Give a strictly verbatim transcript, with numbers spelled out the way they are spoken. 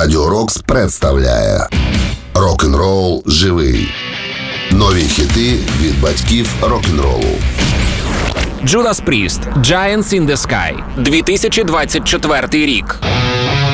Радіо Рокс представляє Рок-н-рол живий. Нові хіти від батьків рок-н-ролу. Judas Priest, Giants in the Sky, дві тисячі двадцять четвертий рік.